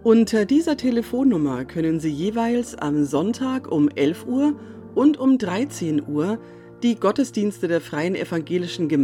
Unter dieser Telefonnummer können Sie jeweils am Sonntag um 11 Uhr und um 13 Uhr die Gottesdienste der Freien Evangelischen